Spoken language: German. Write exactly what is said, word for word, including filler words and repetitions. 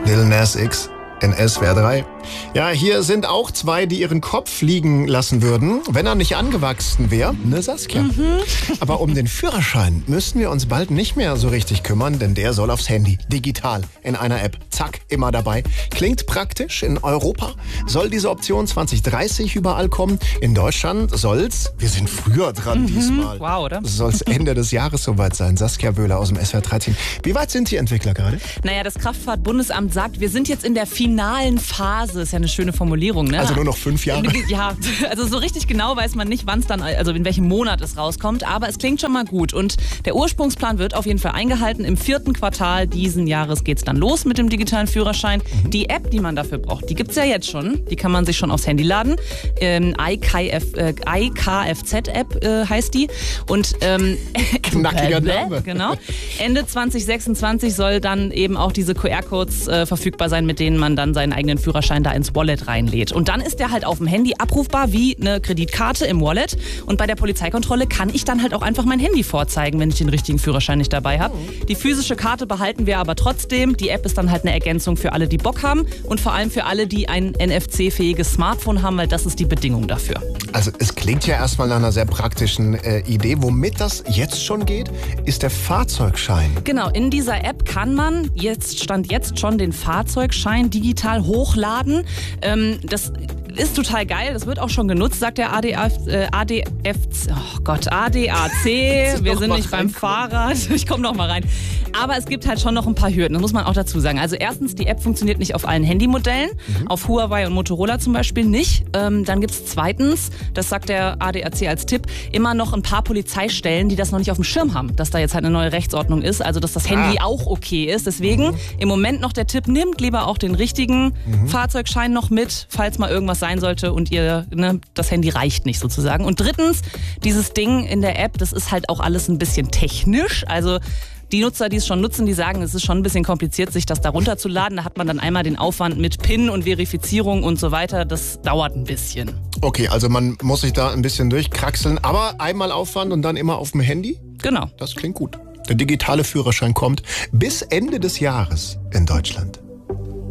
Lil Nas X in S W R drei. Ja, hier sind auch zwei, die ihren Kopf liegen lassen würden, wenn er nicht angewachsen wäre. Ne, Saskia? Mhm. Aber um den Führerschein müssen wir uns bald nicht mehr so richtig kümmern, denn der soll aufs Handy, digital, in einer App. Zack, immer dabei. Klingt praktisch. In Europa soll diese Option zwanzig dreißig überall kommen. In Deutschland soll's, wir sind früher dran mhm. diesmal, wow, oder? Soll's Ende des Jahres soweit sein. Saskia Wöhler aus dem S W R drei-Team. Wie weit sind die Entwickler gerade? Naja, das Kraftfahrtbundesamt sagt, wir sind jetzt in der finalen Phase. Ist ja eine schöne Formulierung, ne? Also nur noch fünf Jahre? Ja, also so richtig genau weiß man nicht, wann es dann, also in welchem Monat es rauskommt, aber es klingt schon mal gut. Und der Ursprungsplan wird auf jeden Fall eingehalten. Im vierten Quartal diesen Jahres geht's dann los mit dem digitalen Führerschein. Mhm. Die App, die man dafür braucht, die gibt's ja jetzt schon. Die kann man sich schon aufs Handy laden. Ähm, I K F Z-App äh, heißt die. Und ähm, knackiger Name. Genau. Ende zwanzig sechsundzwanzig soll dann eben auch diese Q R-Codes äh, verfügbar sein, mit denen man dann seinen eigenen Führerschein da ins Wallet reinlädt. Und dann ist der halt auf dem Handy abrufbar wie eine Kreditkarte im Wallet. Und bei der Polizeikontrolle kann ich dann halt auch einfach mein Handy vorzeigen, wenn ich den richtigen Führerschein nicht dabei habe. Die physische Karte behalten wir aber trotzdem. Die App ist dann halt eine Ergänzung für alle, die Bock haben und vor allem für alle, die ein N F C-fähiges Smartphone haben, weil das ist die Bedingung dafür. Also es klingt ja erstmal nach einer sehr praktischen äh, Idee. Womit das jetzt schon geht, ist der Fahrzeugschein. Genau, in dieser App kann man jetzt, Stand jetzt schon den Fahrzeugschein digital hochladen. Ähm, das ist total geil, das wird auch schon genutzt, sagt der A D F, äh, A D F, oh Gott, A D A C, wir sind nicht beim Fahrrad, ich komme noch mal rein. Aber es gibt halt schon noch ein paar Hürden, das muss man auch dazu sagen. Also erstens, die App funktioniert nicht auf allen Handymodellen, mhm. auf Huawei und Motorola zum Beispiel nicht. Ähm, dann gibt es zweitens, das sagt der A D A C als Tipp, immer noch ein paar Polizeistellen, die das noch nicht auf dem Schirm haben, dass da jetzt halt eine neue Rechtsordnung ist, also dass das Handy ah. auch okay ist. Deswegen mhm. im Moment noch der Tipp, nimmt lieber auch den richtigen mhm. Fahrzeugschein noch mit, falls mal irgendwas sein sollte und ihr, ne, das Handy reicht nicht sozusagen. Und drittens, dieses Ding in der App, das ist halt auch alles ein bisschen technisch, also die Nutzer, die es schon nutzen, die sagen, es ist schon ein bisschen kompliziert, sich das da runterzuladen. Da hat man dann einmal den Aufwand mit PIN und Verifizierung und so weiter. Das dauert ein bisschen. Okay, also man muss sich da ein bisschen durchkraxeln, aber einmal Aufwand und dann immer auf dem Handy? Genau. Das klingt gut. Der digitale Führerschein kommt bis Ende des Jahres in Deutschland.